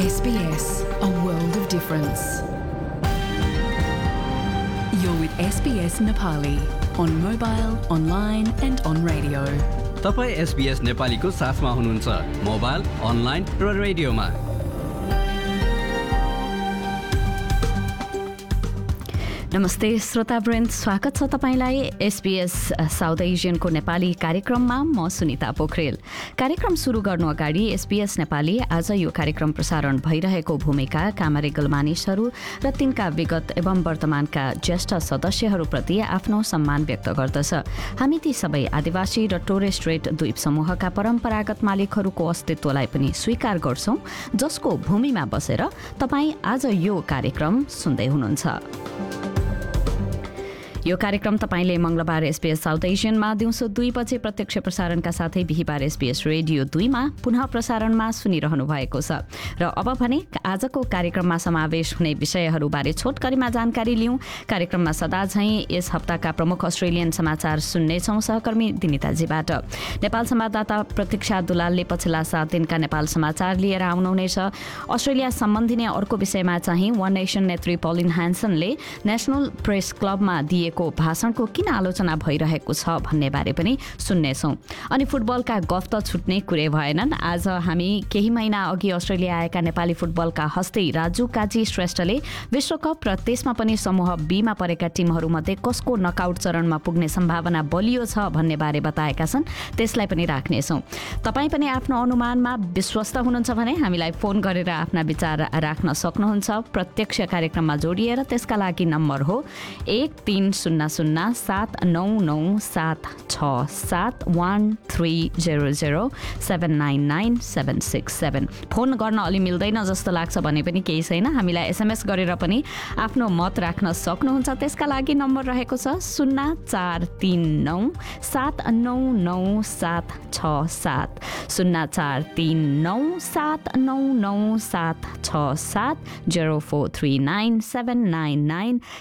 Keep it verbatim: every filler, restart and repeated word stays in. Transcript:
S B S, a world of difference. You're with S B S Nepali on mobile, online and on radio. तपाईँ S B S नेपालीको साथमा हुनुहुन्छ mobile, online र रेडियोमा। नमस्ते श्रोतावृन्द, स्वागत छ तपाईलाई एसबीएस साउथ एसियनको नेपाली कार्यक्रममा। म सुनिता पोखरेल। कार्यक्रम सुरु गर्नु अगाडि एसबीएस नेपाली आज यो कार्यक्रम प्रसारण भइरहेको भूमिका, कामरेगल मानिसहरू र तिनका विगत एवं वर्तमानका ज्येष्ठ सदस्यहरूप्रति आफ्नो सम्मान व्यक्त गर्दछ। हामी ती सबै आदिवासी र टोरेस स्ट्रेट द्वीप समूहका परम्परागत मालिकहरूको अस्तित्वलाई पनि स्वीकार गर्छौं, जसको भूमिमा बसेर तपाईँ आज यो कार्यक्रम सुन्दै हुनुहुन्छ। यो कार्यक्रम तपाईले मंगलबार एसबीएस साउथ एसियनमा दिउँसो दुई बजे प्रत्यक्ष प्रसारणका साथै बिहिबार एसबीएस रेडियो दुईमा पुनः प्रसारणमा सुनिरहनु भएको छ। र अब भने आजको कार्यक्रममा समावेश हुने विषयहरूबारे छोटकरीमा जानकारी लिउँ। कार्यक्रममा सदा झैं यस हप्ताका प्रमुख अस्ट्रेलियन समाचार सुन्नेछौँ सहकर्मी दिनिताजीबाट। नेपाल संवाददाता प्रतीक्षा दुलालले पछिल्ला सात दिनका नेपाल समाचार लिएर आउनुहुनेछ। अस्ट्रेलिया सम्बन्धी नै अर्को विषयमा चाहिँ वन नेसन नेत्री पलिन ह्यान्सनले नेशनल प्रेस क्लबमा दिए को भाषणको किन आलोचना भइरहेको छ भन्ने बारे पनि सुन्नेछौँ। अनि फुटबलका गफ त छुट्ने कुरै भएनन्। आज हामी केही महिना अघि अस्ट्रेलिया आएका नेपाली फुटबलका हस्ती राजु काजी श्रेष्ठले विश्वकप र त्यसमा पनि समूह बीमा परेका टिमहरूमध्ये कसको नकआउट चरणमा पुग्ने सम्भावना बलियो छ भन्ने बारे बताएका छन्। त्यसलाई पनि राख्नेछौँ। तपाईँ पनि आफ्नो अनुमानमा विश्वस्त हुनुहुन्छ भने हामीलाई फोन गरेर आफ्ना विचार राख्न सक्नुहुन्छ। प्रत्यक्ष कार्यक्रममा जोडिएर त्यसका लागि नम्बर हो एक तीन शून्य शून्य सात नौ नौ सात छ सात one three zero zero seven nine nine seven six seven. Phone गर्न अलि मिल्दैन जस्तो लाग्छ भने पनि केही छैन, हामीलाई एसएमएस गरेर पनि आफ्नो मत राख्न सक्नुहुन्छ। त्यसका लागि नम्बर रहेको छ शून्य चार तीन नौ सात नौ नौ सात छ सात शून्य चार तीन नौ सात नौ नौ सात छ सात zero four three nine seven nine nine